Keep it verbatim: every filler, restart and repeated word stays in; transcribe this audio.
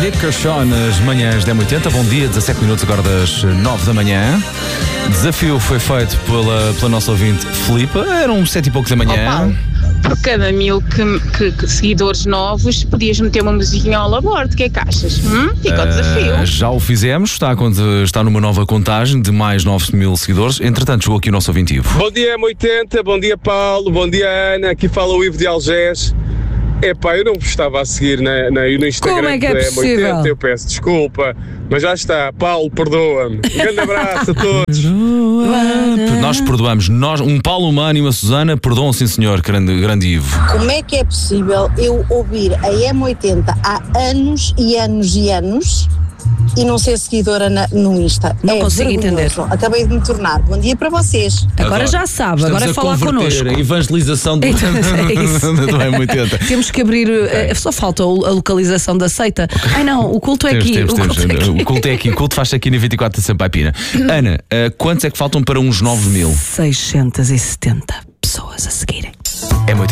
Nick Kershaw nas manhãs da M oitenta. Bom dia, dezassete minutos agora das nove da manhã. Desafio foi feito pela, pela nossa ouvinte Filipa. Eram sete e pouco da manhã. Por cada mil que, que, que seguidores novos, podias meter uma musiquinha ao aborto. O que é que achas? Hum? Fica o desafio. Uh, já o fizemos, está, está numa nova contagem de mais nove mil seguidores. Entretanto, chegou aqui o nosso ouvinte Ivo. Bom dia M oitenta, bom dia Paulo, bom dia Ana, aqui fala o Ivo de Algés. Epá, eu não vos estava a seguir na, na, no Instagram. Como é que é da possível? M oitenta, eu peço desculpa, mas já está. Paulo, perdoa-me. Um grande abraço a todos. Nós perdoamos. Nós, um Paulo Humano e uma Susana perdoam, sim senhor, grande, grande Ivo. Como é que é possível eu ouvir a M oitenta há anos e anos e anos e não ser seguidora na, no Insta? Não é consigo vergonhoso. entender. Acabei de me tornar. Bom dia para vocês. Agora já sabe, agora é falar connosco. A evangelização do, É isso. do M oitenta. Temos que abrir, eh, só falta a localização da seita. Ai não, o culto é Temos, aqui. temos, o, temos. culto é aqui. O culto é aqui. O culto faz-se aqui na vinte e quatro de Sampaio Pina. Ana, uh, quantos é que faltam para uns nove mil? seiscentos e setenta pessoas a seguirem. É muito